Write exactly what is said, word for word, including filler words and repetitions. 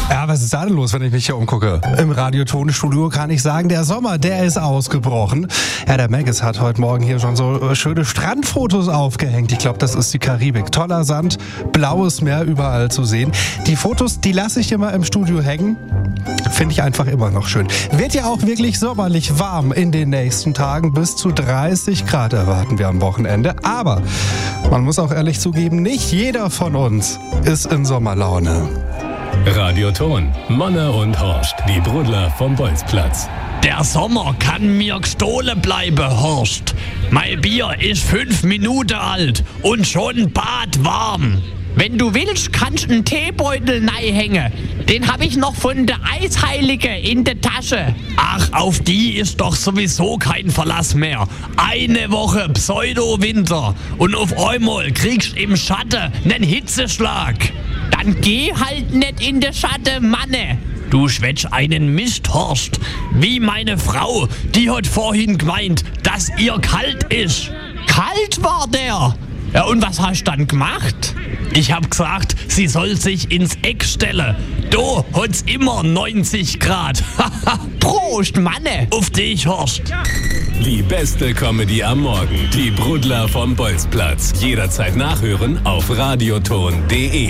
Ja, was ist da denn los, wenn ich mich hier umgucke? Im Radiotonstudio kann ich sagen, der Sommer, der ist ausgebrochen. Ja, der Maggis hat heute Morgen hier schon so schöne Strandfotos aufgehängt. Ich glaube, das ist die Karibik. Toller Sand, blaues Meer überall zu sehen. Die Fotos, die lasse ich immer im Studio hängen. Finde ich einfach immer noch schön. Wird ja auch wirklich sommerlich warm in den nächsten Tagen. Bis zu dreißig Grad erwarten wir am Wochenende. Aber man muss auch ehrlich zugeben, nicht jeder von uns ist in Sommerlaune. Radioton, Manne und Horst, die Brudler vom Bolzplatz. Der Sommer kann mir gestohlen bleiben, Horst. Mein Bier ist fünf Minuten alt und schon badwarm. Wenn du willst, kannst du einen Teebeutel neihängen. Den hab ich noch von der Eisheilige in der Tasche. Ach, auf die ist doch sowieso kein Verlass mehr. Eine Woche Pseudo-Winter und auf einmal kriegst du im Schatten nen Hitzeschlag. Dann geh halt nicht in der Schatten, Manne. Du schwätsch einen Mist, Horst. Wie meine Frau, die hat vorhin gemeint, dass ihr kalt ist. Kalt war der. Ja, und was hast du dann gemacht? Ich hab gesagt, sie soll sich ins Eck stellen. Da hat's immer neunzig Grad. Prost, Manne. Auf dich, Horst. Die beste Comedy am Morgen. Die Brudler vom Bolzplatz. Jederzeit nachhören auf radioton punkt de.